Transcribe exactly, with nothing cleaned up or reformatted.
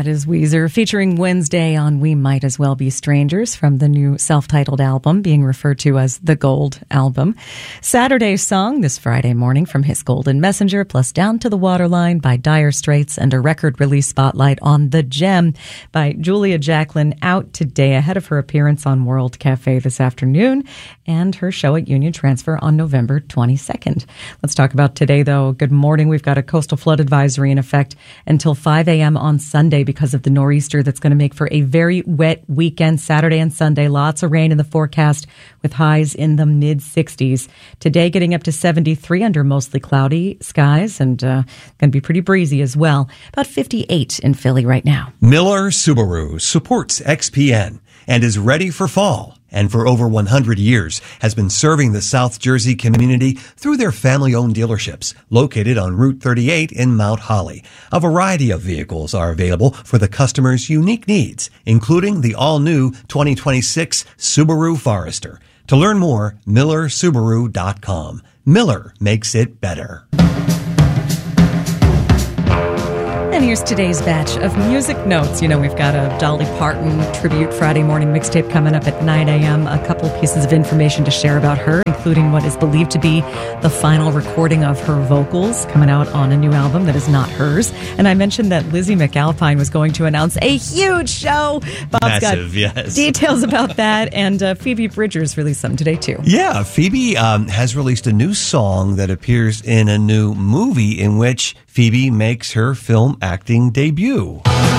That is Weezer featuring Wednesday on We Might As Well Be Strangers from the new self-titled album being referred to as the Gold Album. Saturday's song this Friday morning from His Golden Messenger plus Down to the Waterline by Dire Straits and a record release spotlight on The Gem by Julia Jacklin out today ahead of her appearance on World Cafe this afternoon and her show at Union Transfer on November twenty-second. Let's talk about today though. Good morning. We've got a coastal flood advisory in effect until five a.m. on Sunday because of the nor'easter that's going to make for a very wet weekend, Saturday and Sunday. Lots of rain in the forecast with highs in the mid sixties. Today getting up to seventy-three under mostly cloudy skies and uh, going to be pretty breezy as well. About fifty-eight in Philly right now. Miller Subaru supports X P N and is ready for fall. And for over one hundred years has been serving the South Jersey community through their family-owned dealerships located on Route thirty-eight in Mount Holly. A variety of vehicles are available for the customer's unique needs, including the all-new twenty twenty-six Subaru Forester. To learn more, miller subaru dot com. Miller makes it better. And here's today's batch of music notes. You know, we've got a Dolly Parton tribute Friday morning mixtape coming up at nine a.m. A couple pieces of information to share about her, including what is believed to be the final recording of her vocals coming out on a new album that is not hers. And I mentioned that Lizzie McAlpine was going to announce a huge show. Bob's Massive, got yes. details about that. And uh, Phoebe Bridgers released something today, too. Yeah, Phoebe um, has released a new song that appears in a new movie in which Phoebe makes her film acting debut.